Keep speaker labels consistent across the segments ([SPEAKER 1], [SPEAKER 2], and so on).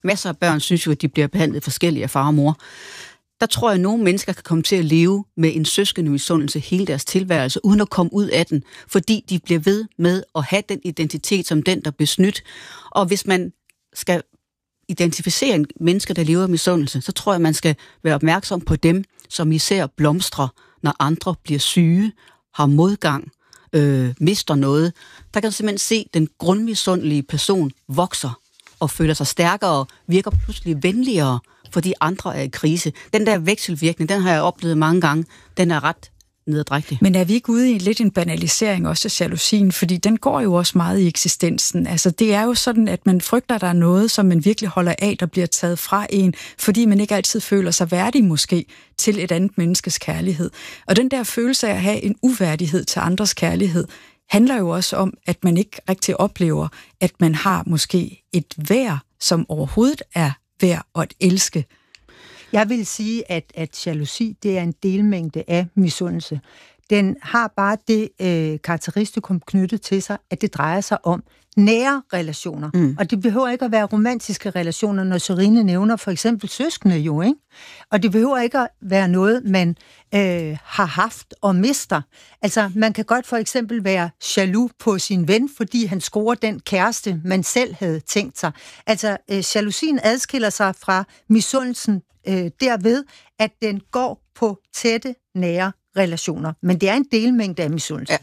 [SPEAKER 1] masser af børn synes jo, at de bliver behandlet forskellige af far og mor. Der tror jeg, at nogle mennesker kan komme til at leve med en søskende misundelse hele deres tilværelse, uden at komme ud af den, fordi de bliver ved med at have den identitet som den, der bliver snydt. Og hvis man skal identificere en menneske, der lever af misundelse, så tror jeg, man skal være opmærksom på dem, som især blomstrer, når andre bliver syge, har modgang, mister noget. Der kan du simpelthen se, at den grundmisundelige person vokser og føler sig stærkere, virker pludselig venligere, fordi andre er i krise. Den der vekselvirkning, den har jeg oplevet mange gange, den er ret nederdrægtig.
[SPEAKER 2] Men er vi ikke ude i lidt en banalisering også af jalousien? Fordi den går jo også meget i eksistensen. Altså det er jo sådan, at man frygter, at der er noget, som man virkelig holder af, der bliver taget fra en, fordi man ikke altid føler sig værdig måske til et andet menneskes kærlighed. Og den der følelse af at have en uværdighed til andres kærlighed, handler jo også om, at man ikke rigtig oplever, at man har måske et værd, som overhovedet er værd at elske.
[SPEAKER 3] Jeg vil sige, at jalousi, det er en delmængde af misundelse. Den har bare det karakteristikum knyttet til sig, at det drejer sig om nære relationer. Og det behøver ikke at være romantiske relationer, når Sørine nævner for eksempel søskende jo, ikke? Og det behøver ikke at være noget, man har haft og mister. Altså, man kan godt for eksempel være jaloux på sin ven, fordi han scorer den kæreste, man selv havde tænkt sig. Altså, jalousien adskiller sig fra misundelsen derved, at den går på tætte, nære relationer. Men det er en delmængde af misundelse. Ja.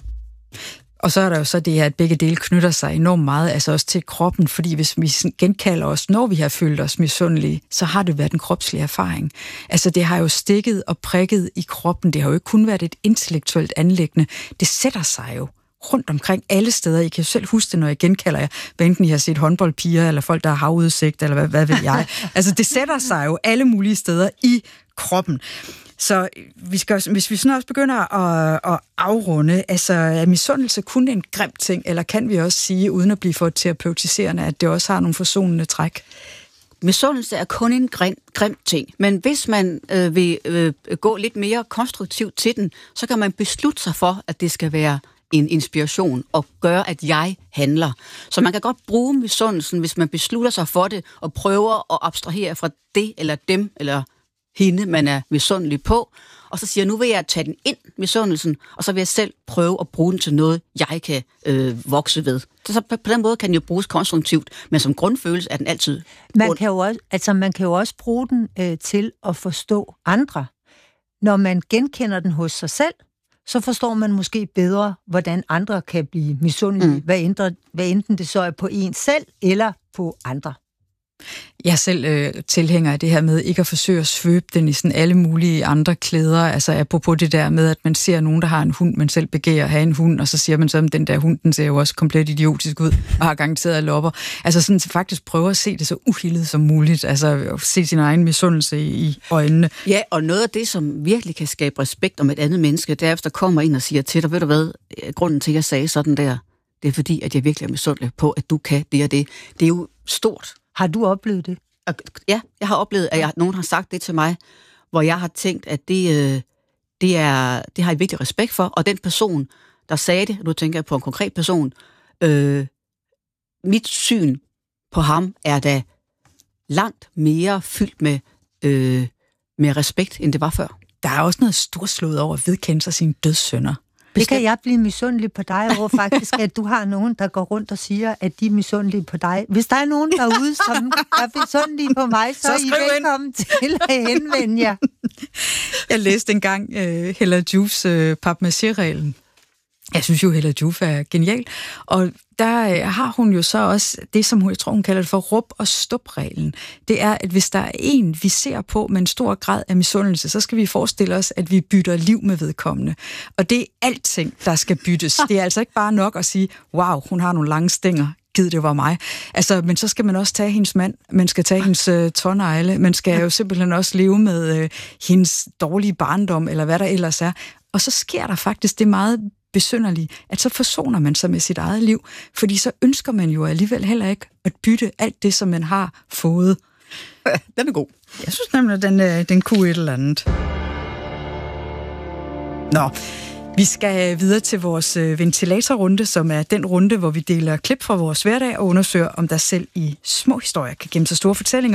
[SPEAKER 2] Og så er der jo så det her, at begge dele knytter sig enormt meget, altså også til kroppen, fordi hvis vi genkalder os, når vi har følt os misundelige, så har det været en kropslig erfaring. Altså det har jo stikket og prikket i kroppen, det har jo ikke kun været et intellektuelt anliggende, det sætter sig jo rundt omkring alle steder. I kan jo selv huske det, når jeg genkalder jer, hvad enten I har set håndboldpiger, eller folk, der har havudsigt, eller hvad ved jeg. Altså det sætter sig jo alle mulige steder i kroppen. Så hvis vi sådan også begynder at afrunde, altså er misundelse kun en grim ting, eller kan vi også sige, uden at blive for terapeutisserende, at det også har nogle forsonende træk?
[SPEAKER 1] Misundelse er kun en grim ting, men hvis man vil gå lidt mere konstruktivt til den, så kan man beslutte sig for, at det skal være en inspiration og gøre, at jeg handler. Så man kan godt bruge misundelsen, hvis man beslutter sig for det og prøver at abstrahere fra det eller dem eller hende, man er misundelig på, og så siger nu vil jeg tage den ind, misundelsen, og så vil jeg selv prøve at bruge den til noget, jeg kan vokse ved. Så på den måde kan den jo bruges konstruktivt, men som grundfølelse er den altid
[SPEAKER 3] man kan jo også bruge den til at forstå andre. Når man genkender den hos sig selv, så forstår man måske bedre, hvordan andre kan blive misundelige, hvad enten det så er på en selv eller på andre.
[SPEAKER 2] Jeg er selv tilhænger af det her med ikke at forsøge at svøbe den i sådan alle mulige andre klæder. Altså apropos det der med, at man ser nogen, der har en hund, man selv begærer at have en hund, og så siger man så, at den der hund, den ser jo også komplet idiotisk ud og har garanteret lopper. Altså sådan faktisk prøve at se det så uhildet som muligt. Altså se sin egen misundelse i øjnene.
[SPEAKER 1] Ja, og noget af det, som virkelig kan skabe respekt om et andet menneske, det er, hvis der kommer en og siger til dig, ved du hvad, grunden til, at jeg sagde sådan der, det er fordi, at jeg virkelig er misundelig på, at du kan det og det. Det er jo stort.
[SPEAKER 3] Har du oplevet det?
[SPEAKER 1] Ja, jeg har oplevet, at nogen har sagt det til mig, hvor jeg har tænkt, at det har jeg virkelig respekt for. Og den person, der sagde det, nu tænker jeg på en konkret person, mit syn på ham er da langt mere fyldt med respekt, end det var før.
[SPEAKER 2] Der er også noget storslået over at vedkende sig sine dødssynder.
[SPEAKER 3] Det kan jeg blive misundelig på dig over faktisk, at du har nogen, der går rundt og siger, at de er misundelige på dig. Hvis der er nogen derude, som er misundelige på mig, så er I velkommen til at henvende jer.
[SPEAKER 2] Jeg læste engang Hella Joof papmaché-reglen. Jeg synes jo, Hella Joof er genial. Og der har hun jo så også det, som jeg tror, hun kalder det for rup- og stup-reglen. Det er, at hvis der er en, vi ser på med en stor grad af misundelse, så skal vi forestille os, at vi bytter liv med vedkommende. Og det er alting, der skal byttes. Det er altså ikke bare nok at sige, wow, hun har nogle lange stænger. Gid det var mig. Altså, men så skal man også tage hendes mand, man skal tage hendes tånegle, man skal jo simpelthen også leve med hendes dårlige barndom, eller hvad der ellers er. Og så sker der faktisk det meget besynderlige, at så forsoner man sig med sit eget liv, fordi så ønsker man jo alligevel heller ikke at bytte alt det, som man har fået.
[SPEAKER 1] Den er god.
[SPEAKER 2] Jeg synes nemlig, at den kunne et eller andet. Nå, vi skal videre til vores ventilatorrunde, som er den runde, hvor vi deler klip fra vores hverdag og undersøger, om der selv i små historier kan gemme sig store fortællinger.